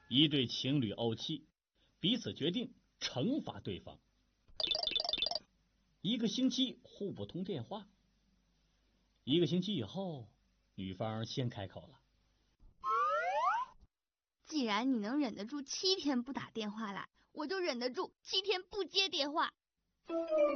一对情侣怄气，彼此决定惩罚对方。1个星期互不通电话。1个星期以后，女方先开口了： 既然你能忍得住7天不打电话来，我就忍得住7天不接电话。